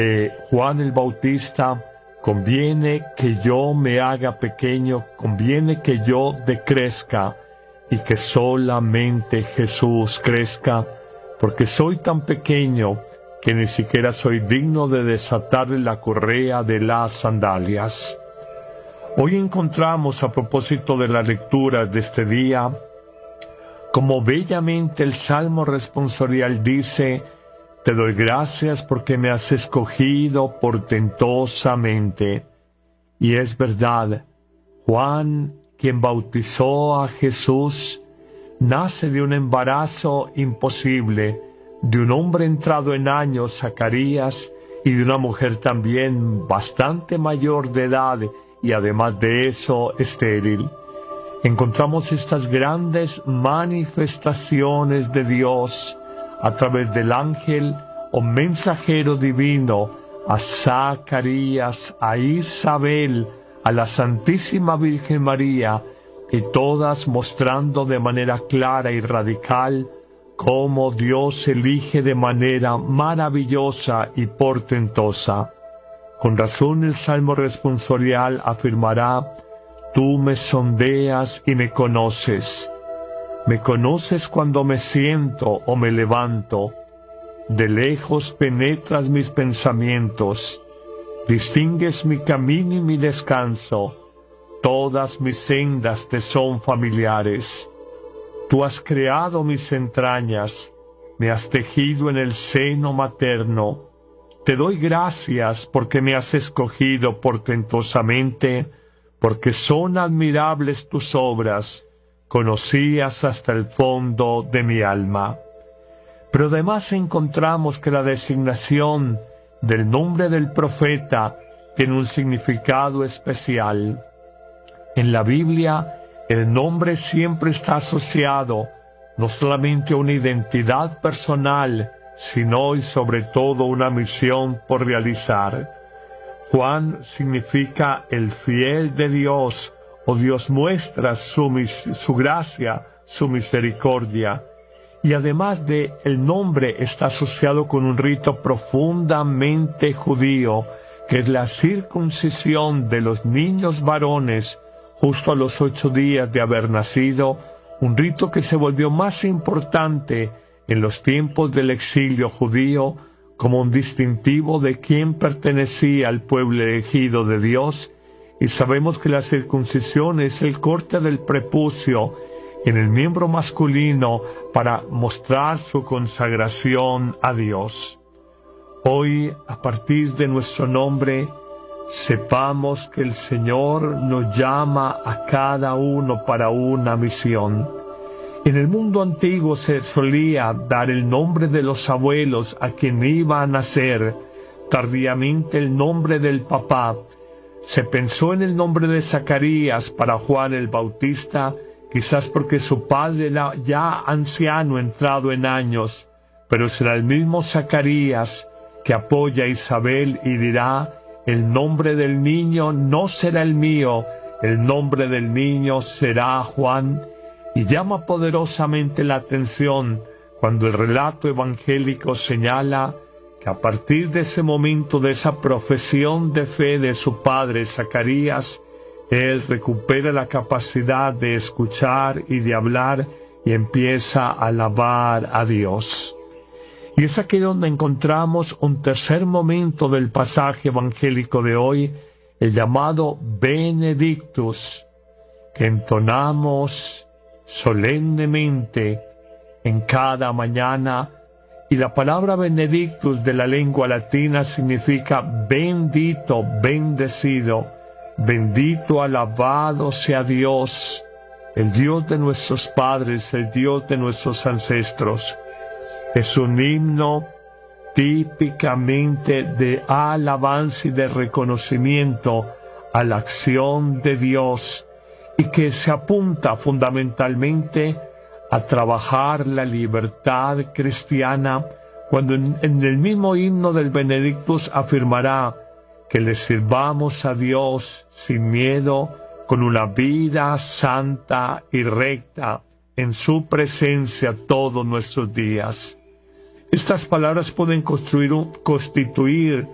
Juan el Bautista, conviene que yo me haga pequeño, conviene que yo decrezca y que solamente Jesús crezca, porque soy tan pequeño que ni siquiera soy digno de desatarle la correa de las sandalias. Hoy encontramos, a propósito de la lectura de este día, como bellamente el Salmo responsorial dice: te doy gracias porque me has escogido portentosamente. Y es verdad, Juan, quien bautizó a Jesús, nace de un embarazo imposible, de un hombre entrado en años, Zacarías, y de una mujer también bastante mayor de edad, y además de eso, estéril. Encontramos estas grandes manifestaciones de Dios a través del ángel o mensajero divino a Zacarías, a Isabel, a la Santísima Virgen María, y todas mostrando de manera clara y radical cómo Dios elige de manera maravillosa y portentosa. Con razón el Salmo responsorial afirmará: tú me sondeas y me conoces. Me conoces cuando me siento o me levanto. De lejos penetras mis pensamientos. Distingues mi camino y mi descanso. Todas mis sendas te son familiares. Tú has creado mis entrañas. Me has tejido en el seno materno. Te doy gracias porque me has escogido portentosamente, porque son admirables tus obras, conocías hasta el fondo de mi alma. Pero además encontramos que la designación del nombre del profeta tiene un significado especial. En la Biblia, el nombre siempre está asociado no solamente a una identidad personal, sino y sobre todo una misión por realizar. Juan significa el fiel de Dios, o Dios muestra su gracia, su misericordia. Y además de el nombre está asociado con un rito profundamente judío, que es la circuncisión de los niños varones justo a los 8 días de haber nacido, un rito que se volvió más importante en los tiempos del exilio judío, como un distintivo de quién pertenecía al pueblo elegido de Dios. Y sabemos que la circuncisión es el corte del prepucio en el miembro masculino para mostrar su consagración a Dios. Hoy, a partir de nuestro nombre, sepamos que el Señor nos llama a cada uno para una misión. En el mundo antiguo se solía dar el nombre de los abuelos a quien iba a nacer, tardíamente el nombre del papá. Se pensó en el nombre de Zacarías para Juan el Bautista, quizás porque su padre era ya anciano, entrado en años, pero será el mismo Zacarías que apoya a Isabel y dirá: el nombre del niño no será el mío, el nombre del niño será Juan. Y llama poderosamente la atención cuando el relato evangélico señala que a partir de ese momento, de esa profesión de fe de su padre Zacarías, él recupera la capacidad de escuchar y de hablar y empieza a alabar a Dios. Y es aquí donde encontramos un tercer momento del pasaje evangélico de hoy, el llamado Benedictus, que entonamos solemnemente en cada mañana. Y la palabra Benedictus de la lengua latina significa bendito, bendecido, bendito, alabado sea Dios, el Dios de nuestros padres, el Dios de nuestros ancestros. Es un himno típicamente de alabanza y de reconocimiento a la acción de Dios, y que se apunta fundamentalmente a trabajar la libertad cristiana, cuando en el mismo himno del Benedictus afirmará que le sirvamos a Dios sin miedo, con una vida santa y recta en su presencia todos nuestros días. Estas palabras pueden constituir